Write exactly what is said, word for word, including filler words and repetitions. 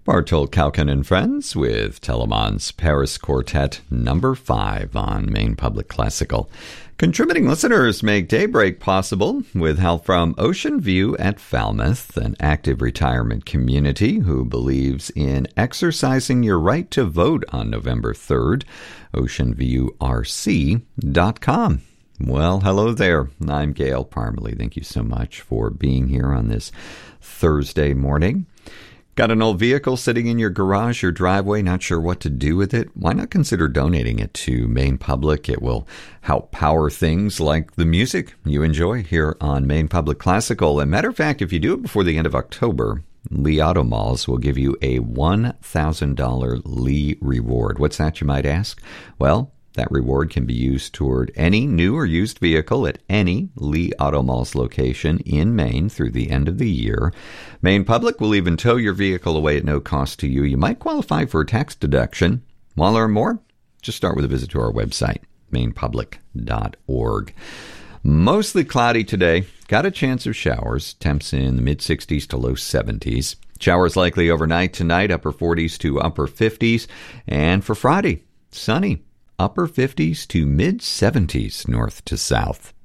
Bartol Kaukin and Friends with Telemann's Paris Quartet number five on Maine Public Classical. Contributing listeners make Daybreak possible with help from Ocean View at Falmouth, an active retirement community who believes in exercising your right to vote on November third. ocean view r c dot com. Well, hello there. I'm Gail Parmalee. Thank you so much for being here on this Thursday morning. Got an old vehicle sitting in your garage or driveway, not sure what to do with it? Why not consider donating it to Maine Public? It will help power things like the music you enjoy here on Maine Public Classical. And matter of fact, if you do it before the end of October, Lee Auto Malls will give you a one thousand dollars Lee reward. What's that, you might ask? Well, that reward can be used toward any new or used vehicle at any Lee Auto Malls location in Maine through the end of the year. Maine Public will even tow your vehicle away at no cost to you. You might qualify for a tax deduction. Want to learn more? Just start with a visit to our website, maine public dot org. Mostly cloudy today. Got a chance of showers. Temps in the mid-sixties to low seventies. Showers likely overnight tonight, upper forties to upper fifties. And for Friday, sunny. Upper fifties to mid-seventies north to south.